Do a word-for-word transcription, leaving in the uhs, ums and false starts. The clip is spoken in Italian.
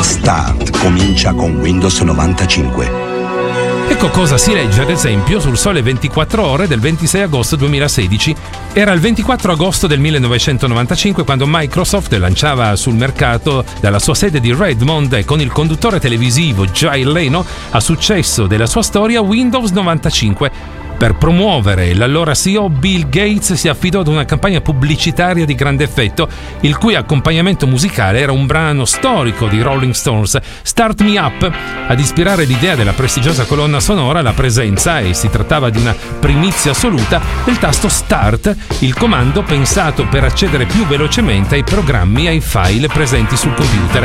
Start comincia con Windows novantacinque. Ecco cosa si legge ad esempio sul Sole ventiquattro Ore del ventisei agosto duemilasedici. Era il ventiquattro agosto del millenovecentonovantacinque quando Microsoft lanciava sul mercato dalla sua sede di Redmond e con il conduttore televisivo Jay Leno a successo della sua storia Windows novantacinque. Per promuovere l'allora C E O Bill Gates si affidò ad una campagna pubblicitaria di grande effetto, il cui accompagnamento musicale era un brano storico di Rolling Stones, Start Me Up. Ad ispirare l'idea della prestigiosa colonna sonora la presenza, e si trattava di una primizia assoluta, del tasto Start, il comando pensato per accedere più velocemente ai programmi e ai file presenti sul computer.